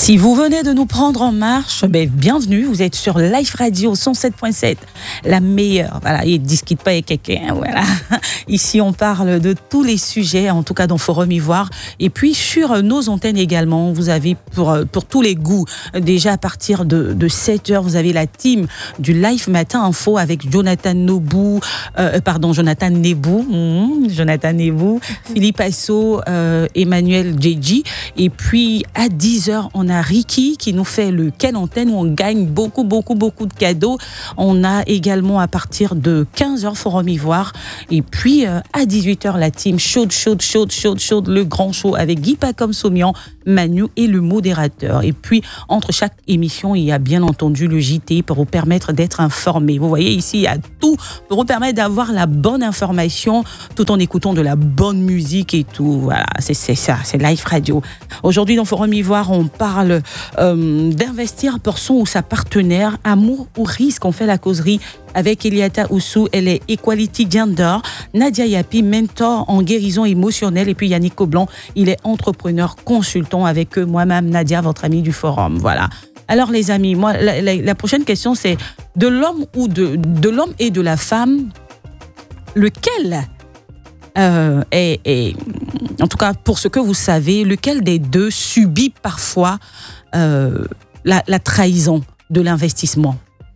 Si vous venez de nous prendre en marche, bienvenue. Vous êtes sur Life Radio 107.7, la meilleure. Voilà, ils ne discutent pas avec quelqu'un. Voilà. Ici, on parle de tous les sujets, en tout cas dans Forum Ivoire. Et puis, sur nos antennes également, vous avez pour tous les goûts. Déjà, à partir de 7h, vous avez la team du Life Matin Info avec Jonathan Nebou, Philippe Asso, Emmanuel Djedji. Et puis, à 10h, on a Ricky qui nous fait le Quelle Antenne où on gagne beaucoup de cadeaux. On a également à partir de 15h Forum Ivoire. Et puis à 18h la team chaude, le grand show avec Guy Pacom Somian, Manu et le modérateur. Et puis entre chaque émission, il y a bien entendu le JT pour vous permettre d'être informé. Vous voyez ici, il y a tout pour vous permettre d'avoir la bonne information tout en écoutant de la bonne musique et tout. Voilà, c'est ça, c'est Life Radio. Aujourd'hui dans Forum Ivoire, on parle d'investir pour son ou sa partenaire, amour ou risque. On fait la causerie avec Eliata Oussou, elle est Equality Gender, Nadia Yapi, mentor en guérison émotionnelle, et puis Yannick Coblan, il est entrepreneur consultant avec moi-même, Nadia, votre amie du forum. Voilà. Alors les amis, moi la prochaine question c'est de l'homme ou de l'homme et de la femme, lequel est en tout cas pour ce que vous savez, lequel des deux subit parfois la trahison de l'investissement?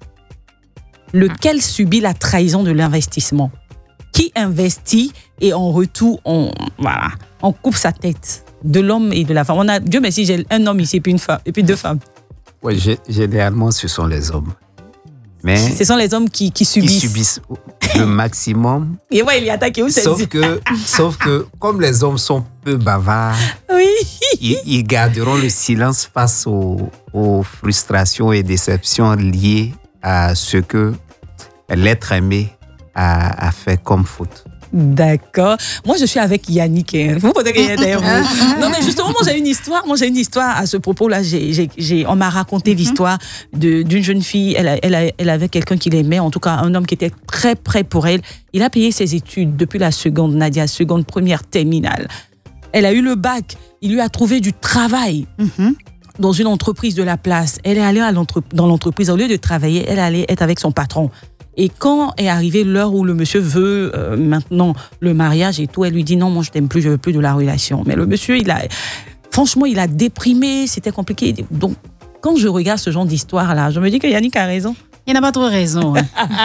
Lequel subit la trahison de l'investissement? Qui investit et en retour, on coupe sa tête? De l'homme et de la femme. Dieu merci, j'ai un homme ici et puis une femme, et puis deux femmes. Oui, généralement, ce sont les hommes. Mais ce sont les hommes qui subissent. Qui subissent le maximum. Et ouais, il y a attaqué où c'est sauf que, comme les hommes sont peu bavards, oui. ils garderont le silence face aux frustrations et déceptions liées à ce que l'être aimé a fait comme faute. D'accord. Moi, je suis avec Yannick. Vous posez qu'il y a derrière vous. Non, mais justement, moi, j'ai une histoire à ce propos-là. On m'a raconté l'histoire d'une jeune fille. Elle avait quelqu'un qui l'aimait, en tout cas, un homme qui était très près pour elle. Il a payé ses études depuis la seconde, Nadia, seconde, première, terminale. Elle a eu le bac. Il lui a trouvé du travail. Dans une entreprise de la place. Elle est allée dans l'entreprise. Au lieu de travailler, elle allait être avec son patron. Et quand est arrivée l'heure où le monsieur veut maintenant le mariage et tout, elle lui dit non, moi je t'aime plus, je veux plus de la relation. Mais le monsieur, il a déprimé, c'était compliqué. Donc, quand je regarde ce genre d'histoire-là, je me dis que Yannick a raison. Il n'a pas trop raison.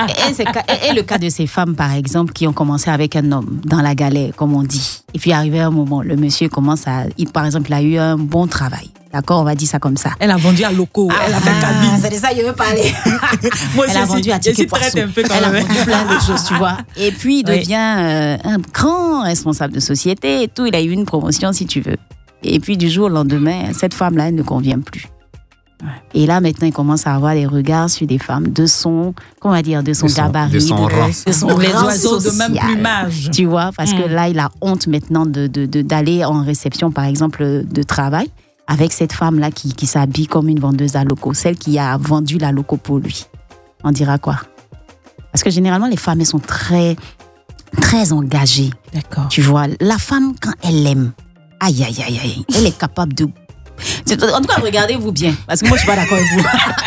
Et le cas de ces femmes, par exemple, qui ont commencé avec un homme dans la galère, comme on dit. Et puis, arrivé un moment, le monsieur par exemple, il a eu un bon travail. D'accord, on va dire ça comme ça. Elle a vendu à Loco, elle a fait cabine. C'est de ça que je veux parler. Moi, elle a vendu à Ticket Poisson. Elle a vendu plein de choses, tu vois. Et puis, il devient un grand responsable de société et tout. Il a eu une promotion, si tu veux. Et puis, du jour au lendemain, cette femme-là, elle ne convient plus. Et là, maintenant, il commence à avoir des regards sur des femmes de son gabarit, de son rang. De son les rang oiseaux social, de même plumage. Tu vois, parce que là, il a honte maintenant d'aller en réception, par exemple, de travail, avec cette femme-là qui s'habille comme une vendeuse à Loco, celle qui a vendu la Loco pour lui. On dira quoi? Parce que généralement, les femmes, elles sont très, très engagées. D'accord. Tu vois, la femme, quand elle aime, aïe, elle est capable de... En tout cas, regardez-vous bien, parce que moi, je suis pas d'accord avec vous.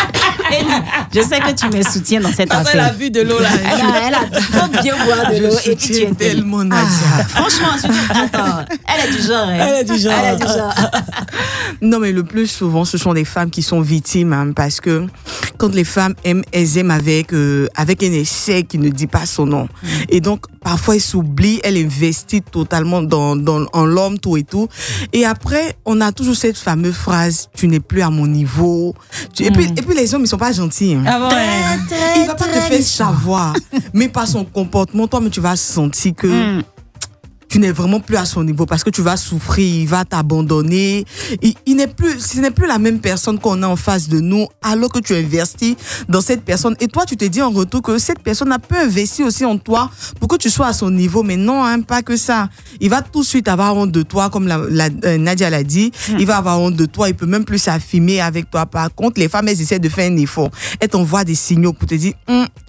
Je sais que tu me soutiens dans cette affaire. Elle a vu de l'eau là. Elle a bien boire de l'eau et puis tu es tellement Nadia. Franchement, attends, elle est du genre. Elle est du genre. Non, mais le plus souvent, ce sont des femmes qui sont victimes, hein, parce que quand les femmes aiment, elles aiment avec un essai qui ne dit pas son nom. Et donc, parfois, elles s'oublient, elles investissent totalement en l'homme, tout et tout. Et après, on a toujours cette fameuse phrase, tu n'es plus à mon niveau. Et puis les hommes, ils sont pas gentils. Hein. Ah bon, Il va pas te faire savoir, mais par son comportement, toi, mais tu vas sentir que tu n'es vraiment plus à son niveau parce que tu vas souffrir, il va t'abandonner. Ce n'est plus la même personne qu'on a en face de nous alors que tu investis dans cette personne. Et toi, tu te dis en retour que cette personne a peu investi aussi en toi pour que tu sois à son niveau. Mais non, hein, pas que ça. Il va tout de suite avoir honte de toi, comme Nadia l'a dit. Il va avoir honte de toi, il peut même plus s'affirmer avec toi. Par contre, les femmes, elles essaient de faire un effort. Elles t'envoient des signaux pour te dire...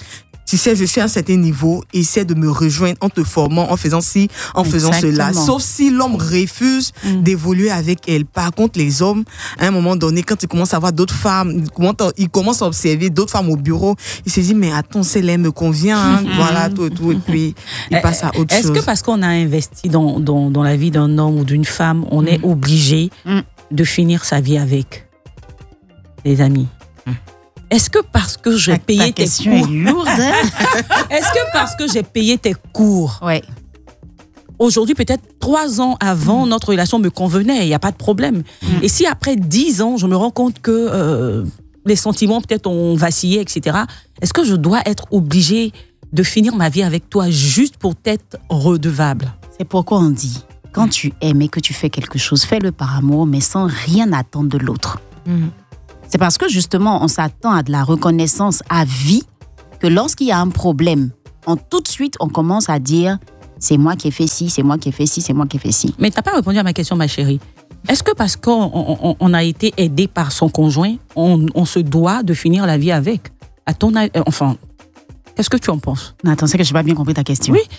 tu sais, je suis à un certain niveau, essaie de me rejoindre en te formant, en faisant ci, en faisant cela. Sauf si l'homme refuse d'évoluer avec elle. Par contre, les hommes, à un moment donné, quand ils commencent à voir d'autres femmes, ils commencent à observer d'autres femmes au bureau, ils se disent, mais attends, celle-là me convient, hein, voilà, tout, et puis ils passent à autre chose. Est-ce que parce qu'on a investi dans la vie d'un homme ou d'une femme, on est obligé de finir sa vie avec, les amis? Est-ce que parce que j'ai payé tes cours... est lourde, hein? Est-ce que parce que j'ai payé tes cours... Ouais. Aujourd'hui, peut-être 3 ans avant, notre relation me convenait, il n'y a pas de problème. Et si après 10 ans, je me rends compte que les sentiments peut-être ont vacillé, etc., est-ce que je dois être obligée de finir ma vie avec toi juste pour être redevable? C'est pourquoi on dit, quand tu aimes et que tu fais quelque chose, fais-le par amour, mais sans rien attendre de l'autre. C'est parce que justement, on s'attend à de la reconnaissance à vie que lorsqu'il y a un problème, tout de suite, on commence à dire c'est moi qui ai fait ci, c'est moi qui ai fait ci, c'est moi qui ai fait ci. Mais tu n'as pas répondu à ma question, ma chérie. Est-ce que parce qu'on a été aidé par son conjoint, on se doit de finir la vie avec? À ton avis, enfin, qu'est-ce que tu en penses? Non, attends, c'est que je n'ai pas bien compris ta question. Oui.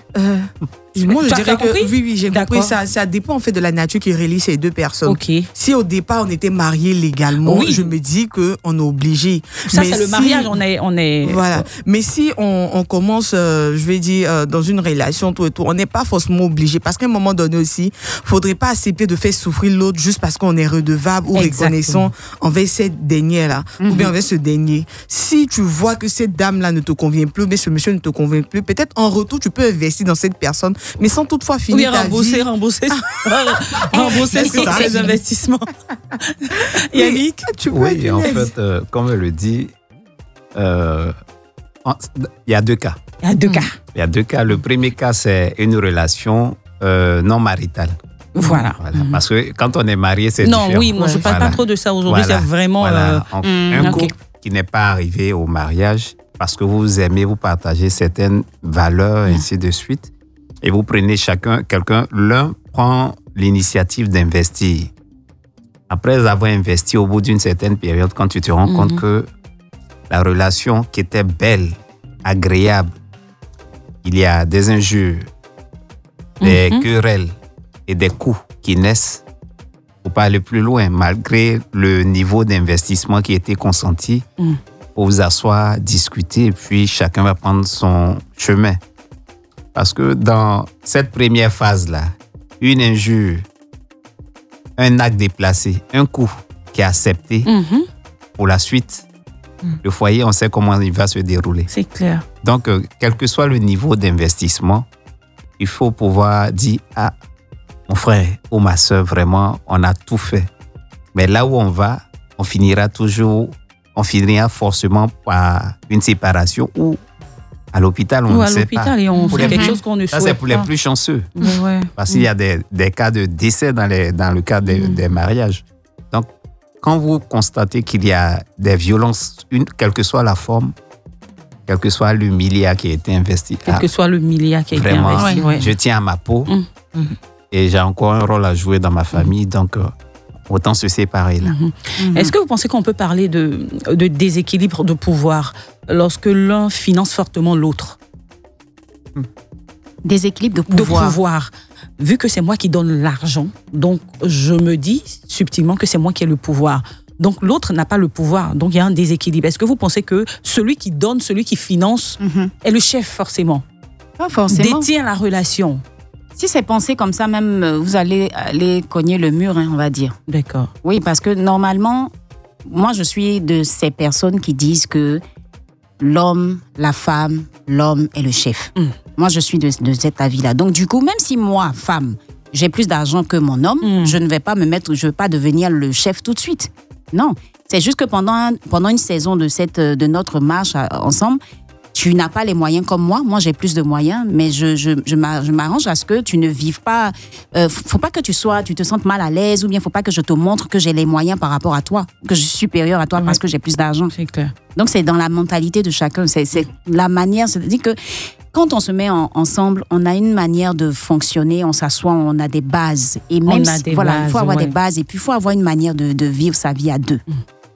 Moi, je dirais que oui, j'ai compris. D'accord. Ça dépend en fait de la nature qui relie ces deux personnes. Ok. Si au départ on était mariés légalement, je me dis que on est obligé. Ça, c'est le mariage. On est. Voilà. Mais si on commence, je vais dire, dans une relation tout et tout, on n'est pas forcément obligé parce qu'à un moment donné aussi, faudrait pas accepter de faire souffrir l'autre juste parce qu'on est redevable ou reconnaissant envers cette dernière là, ou bien envers ce dernier. Si tu vois que cette dame là ne te convient plus, mais ce monsieur ne te convient plus, peut-être en retour tu peux investir dans cette personne, mais sans toutefois finir ta vie. rembourser ses investissements. Yannick, Oui, en fait, comme elle le dit, il y a 2 cas. Il y a 2 cas. Il y a 2 cas. Le premier cas, c'est une relation non maritale. Voilà. Parce que quand on est marié, c'est Non, différent. oui, moi, je ne parle pas trop de ça aujourd'hui. C'est vraiment... Un couple qui n'est pas arrivé au mariage parce que vous aimez, vous partagez certaines valeurs, ainsi de suite. Et vous prenez l'un prend l'initiative d'investir. Après avoir investi, au bout d'une certaine période, quand tu te rends compte que la relation qui était belle, agréable, il y a des injures, des querelles et des coups qui naissent, il ne faut pas aller plus loin, malgré le niveau d'investissement qui a été consenti, pour vous asseoir, discuter, et puis chacun va prendre son chemin. Parce que dans cette première phase-là, une injure, un acte déplacé, un coup qui est accepté, pour la suite, le foyer, on sait comment il va se dérouler. C'est clair. Donc, quel que soit le niveau d'investissement, il faut pouvoir dire, ah, mon frère ou ma soeur, vraiment, on a tout fait. Mais là où on va, on finira forcément par une séparation ou à l'hôpital, on ne sait pas. Ou à l'hôpital, et on fait quelque chose qu'on ne souhaite pas. Ça, c'est pour les plus chanceux. Parce qu'il y a des cas de décès dans le cas des mariages. Donc, quand vous constatez qu'il y a des violences, quelle que soit la forme, quel que soit le milliard qui a été investi. Quel que soit le milliard qui a été investi. Je tiens à ma peau et j'ai encore un rôle à jouer dans ma famille. Donc, autant se séparer là. Est-ce que vous pensez qu'on peut parler de déséquilibre de pouvoir lorsque l'un finance fortement l'autre? Déséquilibre de pouvoir. Vu que c'est moi qui donne l'argent, donc je me dis subtilement que c'est moi qui ai le pouvoir. Donc l'autre n'a pas le pouvoir, donc il y a un déséquilibre. Est-ce que vous pensez que celui qui donne, celui qui finance est le chef forcément? Pas forcément. Détient la relation? Si c'est pensé comme ça, même vous allez aller cogner le mur, on va dire. D'accord. Oui, parce que normalement, moi je suis de ces personnes qui disent que l'homme, la femme, l'homme est le chef. Moi je suis de cet avis-là. Donc du coup, même si moi, femme, j'ai plus d'argent que mon homme, je ne vais pas pas devenir le chef tout de suite. Non, c'est juste que pendant une saison de notre marche ensemble, tu n'as pas les moyens comme moi. Moi, j'ai plus de moyens, mais je m'arrange à ce que tu ne vives pas. Faut pas que tu te sentes mal à l'aise, ou bien faut pas que je te montre que j'ai les moyens par rapport à toi, que je suis supérieure à toi parce que j'ai plus d'argent. C'est clair. Donc, c'est dans la mentalité de chacun. C'est la manière, c'est-à-dire que quand on se met ensemble, on a une manière de fonctionner, on s'assoit, on a des bases. Et même il faut avoir des bases, et puis il faut avoir une manière de vivre sa vie à deux.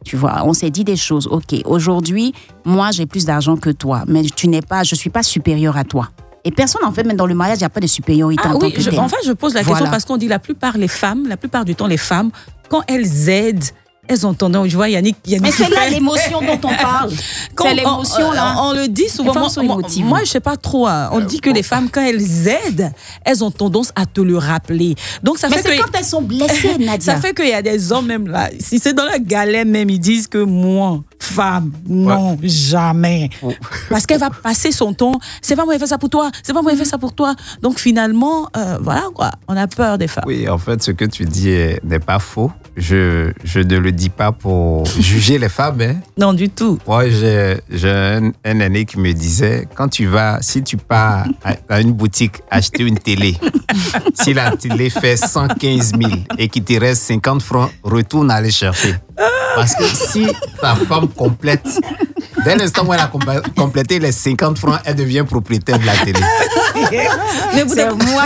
Tu vois, on s'est dit des choses. OK, aujourd'hui, moi, j'ai plus d'argent que toi, mais je suis pas supérieure à toi. Et personne, en fait, même dans le mariage, il n'y a pas de supériorité en tant que telle. En fait, je pose la question parce qu'on dit la plupart du temps, les femmes, quand elles aident, elles ont tendance, je vois Yannick mais c'est là l'émotion dont on parle. C'est l'émotion là. On le dit souvent. Moi, je sais pas trop. On dit que les femmes, quand elles aident, elles ont tendance à te le rappeler. Donc ça fait c'est quand elles sont blessées, Nadia. Ça fait qu'il y a des hommes même là. Si c'est dans la galère même, ils disent que moi, femme, non, jamais. Parce qu'elle va passer son temps. C'est pas moi qui fais ça pour toi. C'est pas moi qui fais ça pour toi. Donc finalement, voilà quoi. On a peur des femmes. Oui, en fait, ce que tu dis n'est pas faux. Je ne le dis pas pour juger les femmes. Hein. Non, du tout. Moi, j'ai un aîné qui me disait, si tu pars à une boutique acheter une télé, si la télé fait 115 000 et qu'il te reste 50 francs, retourne aller chercher. Parce que si ta femme complète, dès l'instant où elle a complété les 50 francs, elle devient propriétaire de la télé. C'est moi